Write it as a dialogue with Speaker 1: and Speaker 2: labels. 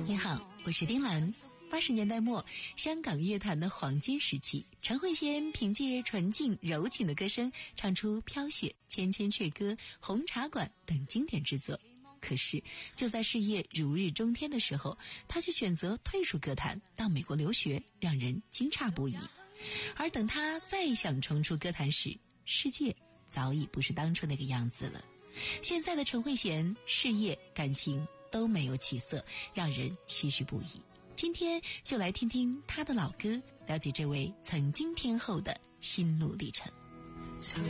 Speaker 1: 你好，我是丁兰。80年代末，香港乐坛的黄金时期，陈慧娴凭借纯净柔情的歌声，唱出《飘雪》《千千阙歌》《红茶馆》等经典之作。可是，就在事业如日中天的时候，她却选择退出歌坛，到美国留学，让人惊诧不已。而等她再想重出歌坛时，世界早已不是当初那个样子了。现在的陈慧娴，事业、感情都没有起色，让人唏嘘不已。今天就来听听她的老歌，了解这位曾经天后的心路历程。
Speaker 2: 曾